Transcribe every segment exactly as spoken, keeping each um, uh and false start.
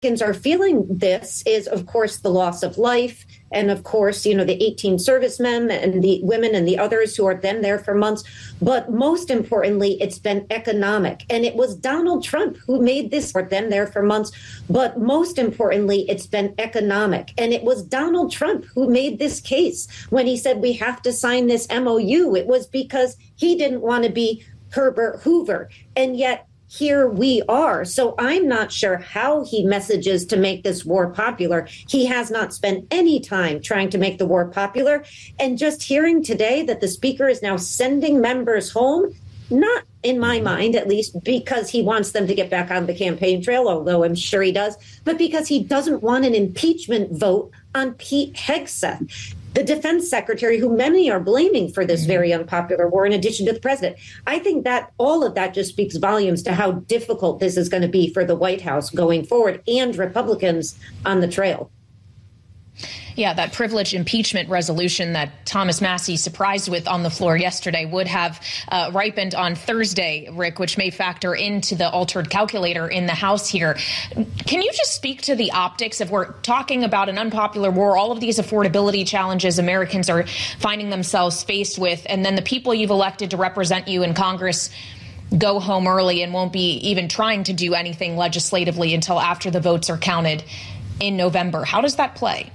are feeling this is, of course, the loss of life. And of course, you know, the eighteen servicemen and the women and the others who are then there for months. But most importantly, it's been economic. And it was Donald Trump who made this or then there for months. But most importantly, it's been economic. And it was Donald Trump who made this case when he said we have to sign this M O U. It was because he didn't want to be Herbert Hoover. And yet here we are. So I'm not sure how he messages to make this war popular. He has not spent any time trying to make the war popular. And just hearing today that the speaker is now sending members home, not in my mind, at least, because he wants them to get back on the campaign trail, although I'm sure he does, but because he doesn't want an impeachment vote on Pete Hegseth, the defense secretary, who many are blaming for this very unpopular war, in addition to the president. I think that all of that just speaks volumes to how difficult this is going to be for the White House going forward and Republicans on the trail. Yeah, that privileged impeachment resolution that Thomas Massie surprised with on the floor yesterday would have uh, ripened on Thursday, Rick, which may factor into the altered calculator in the House here. Can you just speak to the optics if we're talking about an unpopular war, all of these affordability challenges Americans are finding themselves faced with, and then the people you've elected to represent you in Congress go home early and won't be even trying to do anything legislatively until after the votes are counted in November? How does that play?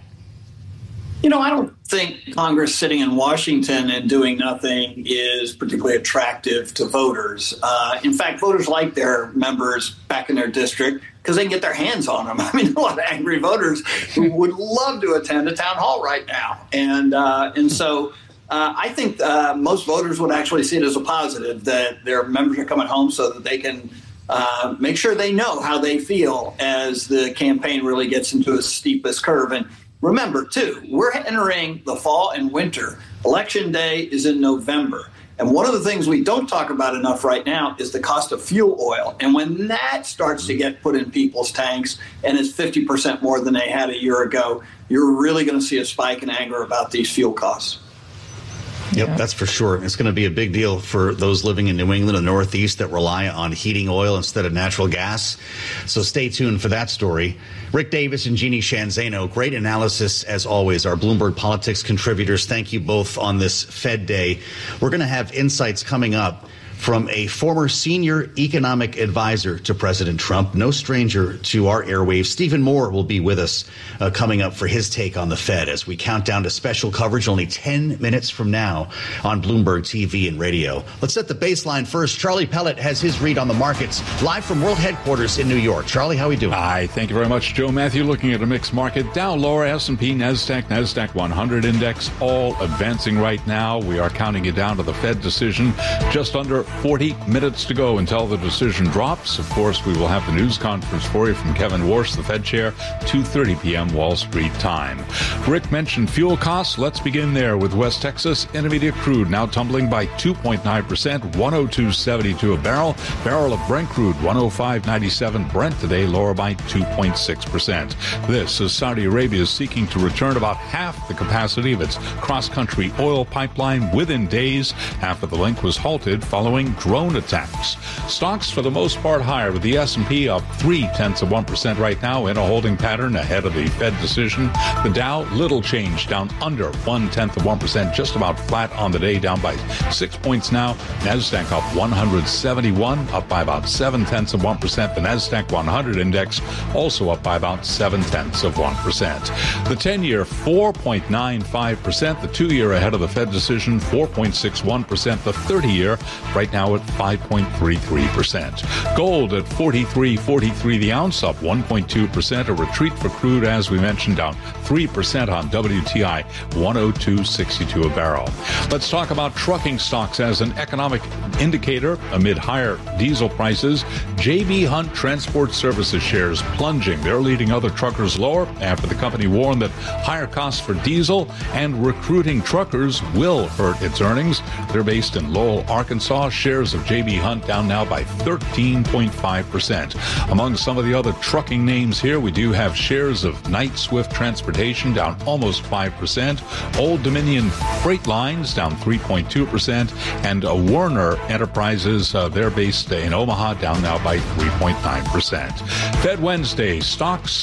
You know, I don't think Congress sitting in Washington and doing nothing is particularly attractive to voters. Uh, in fact, voters like their members back in their district because they can get their hands on them. I mean, a lot of angry voters who would love to attend a town hall right now. And uh, and so uh, I think uh, most voters would actually see it as a positive that their members are coming home so that they can uh, make sure they know how they feel as the campaign really gets into its steepest curve. And remember, too, we're entering the fall and winter. Election day is in November. And one of the things we don't talk about enough right now is the cost of fuel oil. And when that starts to get put in people's tanks and is fifty percent more than they had a year ago, you're really going to see a spike in anger about these fuel costs. Yep, yeah. That's for sure. It's going to be a big deal for those living in New England and the Northeast that rely on heating oil instead of natural gas. So stay tuned for that story. Rick Davis and Jeannie Shanzano, great analysis as always. Our Bloomberg Politics contributors, thank you both on this Fed Day. We're going to have insights coming up from a former senior economic advisor to President Trump, no stranger to our airwaves. Stephen Moore will be with us uh, coming up for his take on the Fed as we count down to special coverage only ten minutes from now on Bloomberg T V and radio. Let's set the baseline first. Charlie Pellet has his read on the markets live from World Headquarters in New York. Charlie, how are we doing? Hi, thank you very much, Joe Matthew. Looking at a mixed market. Dow lower, S and P, NASDAQ, NASDAQ one hundred index all advancing right now. We are counting it down to the Fed decision. Just under forty minutes to go until the decision drops. Of course, we will have the news conference for you from Kevin Warsh, the Fed chair, two thirty p.m. Wall Street time. Rick mentioned fuel costs. Let's begin there with West Texas Intermediate crude now tumbling by two point nine percent, one oh two seventy-two a barrel. Barrel of Brent crude, one oh five ninety-seven. Brent today lower by two point six percent. This as Saudi Arabia is seeking to return about half the capacity of its cross-country oil pipeline within days after the link was halted following drone attacks. Stocks for the most part higher, with the S and P up three-tenths of one percent right now in a holding pattern ahead of the Fed decision. The Dow, little change, down under one-tenth of one percent, just about flat on the day, down by six points now. NASDAQ up one hundred seventy-one, up by about seven-tenths of one percent. The NASDAQ one hundred index also up by about seven-tenths of one percent. The ten-year, four point nine five percent. The two-year ahead of the Fed decision, four point six one percent. The thirty-year right now at five point three three percent. Gold at forty-three forty-three the ounce, up one point two percent. A retreat for crude, as we mentioned, down three percent on W T I, one oh two sixty-two a barrel. Let's talk about trucking stocks as an economic indicator amid higher diesel prices. J B. Hunt Transport Services shares plunging. They're leading other truckers lower after the company warned that higher costs for diesel and recruiting truckers will hurt its earnings. They're based in Lowell, Arkansas. Shares of J B. Hunt down now by thirteen point five percent. Among some of the other trucking names here, we do have shares of Knight Swift Transportation down almost five percent. Old Dominion Freight Lines down three point two percent. And uh, Werner Enterprises, uh, they're based in Omaha, down now by three point nine percent. Fed Wednesday, stocks